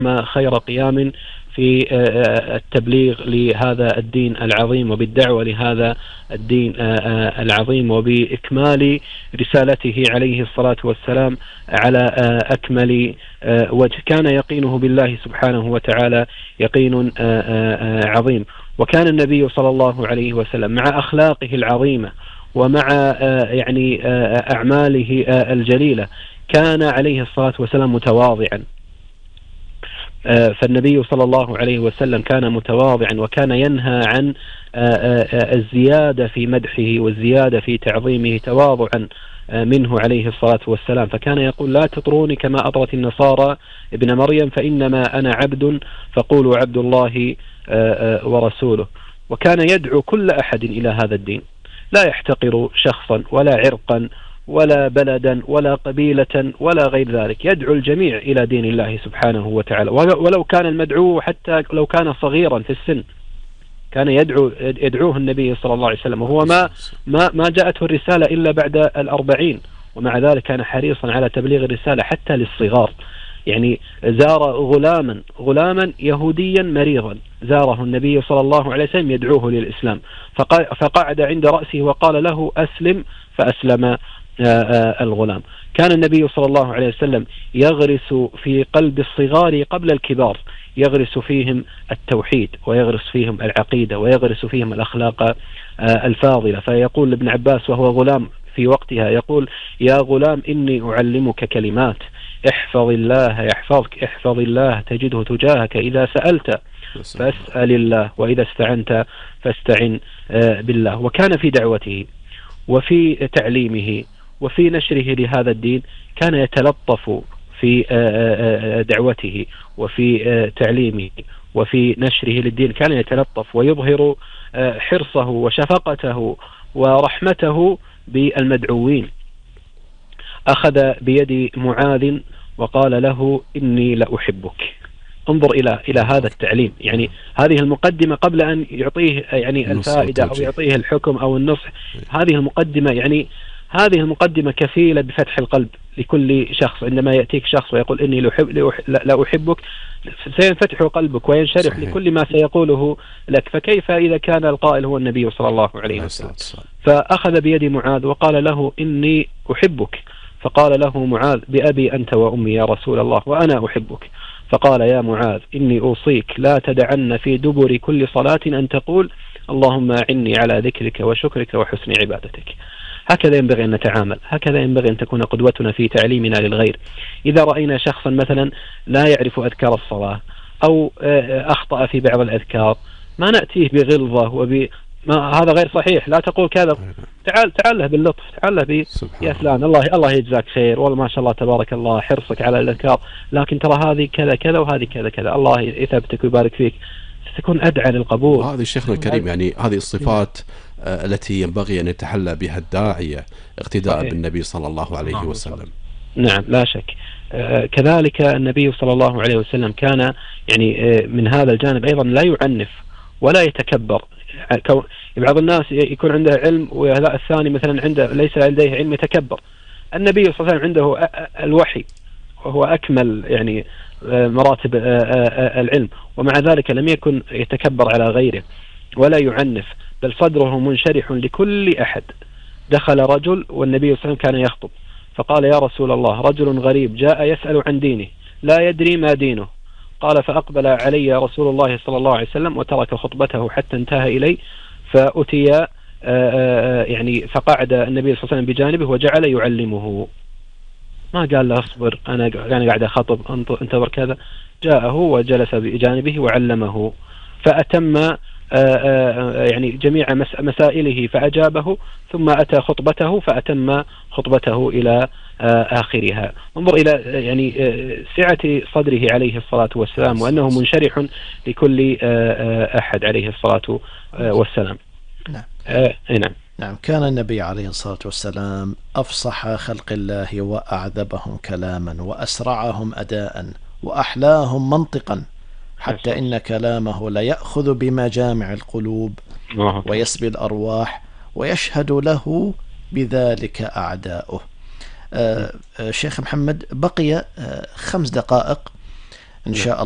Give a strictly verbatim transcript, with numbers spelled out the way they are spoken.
خير قيام في التبليغ لهذا الدين العظيم وبالدعوة لهذا الدين العظيم وبإكمال رسالته عليه الصلاة والسلام على أكمل وجه. كان يقينه بالله سبحانه وتعالى يقين عظيم. وكان النبي صلى الله عليه وسلم مع أخلاقه العظيمة ومع يعني أعماله الجليلة كان عليه الصلاة والسلام متواضعا. فالنبي صلى الله عليه وسلم كان متواضعا وكان ينهى عن الزيادة في مدحه والزيادة في تعظيمه تواضعا منه عليه الصلاة والسلام. فكان يقول: لا تطروني كما أطرت النصارى ابن مريم فإنما أنا عبد فقولوا عبد الله ورسوله. وكان يدعو كل أحد إلى هذا الدين، لا يحتقر شخصا ولا عرقا ولا بلدا ولا قبيلة ولا غير ذلك، يدعو الجميع إلى دين الله سبحانه وتعالى، ولو كان المدعو حتى لو كان صغيرا في السن كان يدعو يدعوه النبي صلى الله عليه وسلم، وهو ما ما ما جاءته الرسالة إلا بعد الأربعين، ومع ذلك كان حريصا على تبليغ الرسالة حتى للصغار. يعني زار غلاما غلاما يهوديا مريضا، زاره النبي صلى الله عليه وسلم يدعوه للإسلام، فقعد عند رأسه وقال له: أسلم، فأسلم الغلام. كان النبي صلى الله عليه وسلم يغرس في قلب الصغار قبل الكبار، يغرس فيهم التوحيد ويغرس فيهم العقيدة ويغرس فيهم الأخلاق الفاضلة. فيقول لابن عباس وهو غلام في وقتها، يقول: يا غلام إني أعلمك كلمات، احفظ الله يحفظك، احفظ الله تجده تجاهك، إذا سألت فاسأل الله وإذا استعنت فاستعن بالله. وكان في دعوته وفي تعليمه وفي نشره لهذا الدين كان يتلطف في دعوته وفي تعليمه وفي نشره للدين، كان يتلطف ويظهر حرصه وشفقته ورحمته بالمدعوين. أخذ بيد معاذ وقال له: إني لأحبك. انظر إلى إلى هذا التعليم، يعني هذه المقدمة قبل أن يعطيه يعني الفائدة أو يعطيه الحكم أو النصح. هذه المقدمة يعني هذه المقدمة كفيلة بفتح القلب لكل شخص. عندما يأتيك شخص ويقول: إني لا أحبك، سينفتح قلبك وينشرح صحيح. لكل ما سيقوله لك، فكيف إذا كان القائل هو النبي صلى الله عليه وسلم؟ فأخذ بيد معاذ وقال له: إني أحبك. فقال له معاذ: بأبي أنت وأمي يا رسول الله، وأنا أحبك. فقال: يا معاذ إني أوصيك لا تدعن في دبر كل صلاة أن تقول: اللهم أعني على ذكرك وشكرك وحسن عبادتك. هكذا ينبغي أن نتعامل، هكذا ينبغي أن تكون قدوتنا في تعليمنا للغير. إذا رأينا شخصا مثلا لا يعرف أذكار الصلاة أو أخطأ في بعض الأذكار، ما نأتيه بغلظة وب ما هذا غير صحيح، لا تقول كذا، تعال تعال له باللطف، تعال له ب يا فلان الله الله يجزاك خير، والله ما شاء الله تبارك الله حرصك على الأذكار، لكن ترى هذه كذا كذا وهذه كذا كذا، الله يثبتك ويبارك فيك، ستكون أدعى للقبول. هذه شيخنا الكريم يعني هذه الصفات التي ينبغي أن يتحلى بها الداعية اقتداء صحيح. بالنبي صلى الله عليه وسلم. نعم لا شك. كذلك النبي صلى الله عليه وسلم كان يعني من هذا الجانب أيضا لا يعنف ولا يتكبر. بعض الناس يكون عنده علم وهذا الثاني مثلا عنده ليس لديه علم يتكبر. النبي صلى الله عليه وسلم عنده الوحي وهو أكمل يعني مراتب العلم، ومع ذلك لم يكن يتكبر على غيره ولا يعنف، بل صدره منشرح لكل أحد. دخل رجل والنبي صلى الله عليه وسلم كان يخطب، فقال: يا رسول الله رجل غريب جاء يسأل عن دينه لا يدري ما دينه. قال: فأقبل علي رسول الله صلى الله عليه وسلم وترك خطبته حتى انتهى إلي، فأتي يعني فقعد النبي صلى الله عليه وسلم بجانبه وجعل يعلمه. ما قال له اصبر أنا أنا قاعد أخطب انتظر كذا، جاءه وجلس بجانبه وعلمه، فأتم يعني جميع مسائله فأجابه، ثم أتى خطبته فأتم خطبته إلى آخرها. انظر إلى يعني سعة صدره عليه الصلاة والسلام، وأنه منشرح لكل أحد عليه الصلاة والسلام. نعم. آه نعم. نعم. كان النبي عليه الصلاة والسلام أفصح خلق الله وأعذبهم كلاما وأسرعهم أداء وأحلاهم منطقا، حتى إن كلامه لا يأخذ بمجامع القلوب ويسبي الأرواح ويشهد له بذلك أعداؤه. آه شيخ محمد، بقي آه خمس دقائق إن شاء الله.